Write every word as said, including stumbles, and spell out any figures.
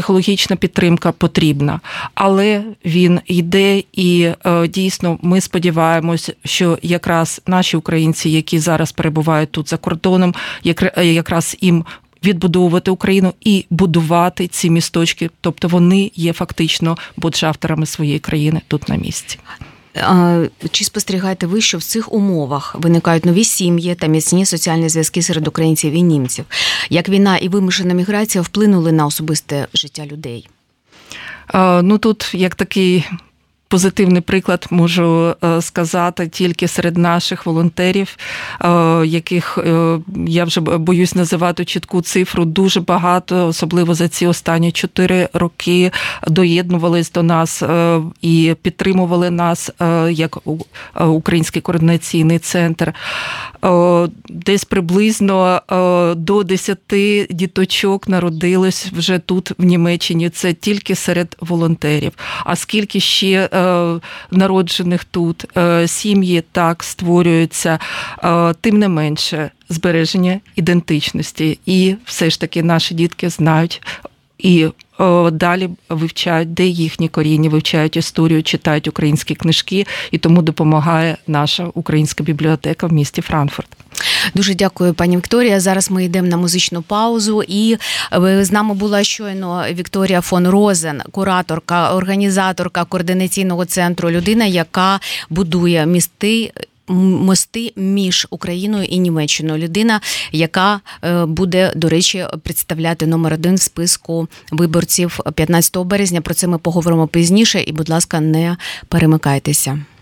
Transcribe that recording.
психологічна підтримка потрібна, але він йде, і дійсно ми сподіваємось, що якраз наші українці, які зараз перебувають тут за кордоном, якраз їм відбудовувати Україну і будувати ці місточки, тобто вони є фактично боджавторами своєї країни тут на місці. Чи спостерігаєте ви, що в цих умовах виникають нові сім'ї та міцні соціальні зв'язки серед українців і німців? Як війна і вимушена міграція вплинули на особисте життя людей? Ну тут як такий позитивний приклад можу сказати тільки серед наших волонтерів, яких я вже боюсь називати чітку цифру, дуже багато, особливо за ці останні чотири роки, доєднувались до нас і підтримували нас як Український координаційний центр. Десь приблизно до десяти діточок народилось вже тут, в Німеччині. Це тільки серед волонтерів. А скільки ще народжених тут сім'ї так створюються, тим не менше збереження ідентичності. І все ж таки наші дітки знають і далі вивчають, де їхні коріння, вивчають історію, читають українські книжки, і тому допомагає наша українська бібліотека в місті Франкфурт. Дуже дякую, пані Вікторія. Зараз ми йдемо на музичну паузу, і з нами була щойно Вікторія фон Розен, кураторка, організаторка координаційного центру, людина, яка будує місти, мости між Україною і Німеччиною. Людина, яка буде, до речі, представляти номер один в списку виборців п'ятнадцятого березня. Про це ми поговоримо пізніше, і, будь ласка, не перемикайтеся.